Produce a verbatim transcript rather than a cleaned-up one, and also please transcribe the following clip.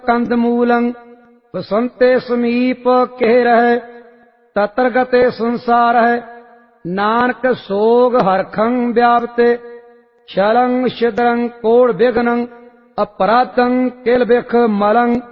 ਕੰਦ ਮੂਲੰ ਬਸੰਤੇ ਸਮੀਪ ਕਹਿ ਰਹਿ ਤਤਰ ਗਤੇ ਸੰਸਾਰ ਹੈ ਨਾਨਕ ਸੋਗ ਹਰਖੰ ਵਿਆਪਤੇ ਸ਼ਲੰ ਛਿਦਰੰ ਕੋੜ ਵਿਗਨੰ ਅਪਰਾਧੰ ਕਿਲ ਬਿਖ ਮਲੰ